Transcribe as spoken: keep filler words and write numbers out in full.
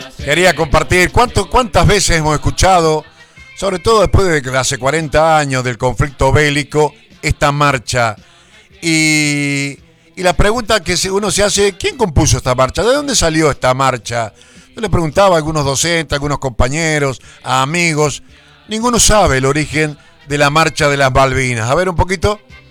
Quería compartir cuánto, cuántas veces hemos escuchado, sobre todo después de que hace cuarenta años del conflicto bélico, esta marcha. Y, y la pregunta que uno se hace, ¿quién compuso esta marcha? ¿De dónde salió esta marcha? Yo le preguntaba a algunos docentes, a algunos compañeros, a amigos. Ninguno sabe el origen de la marcha de las Malvinas. A ver un poquito.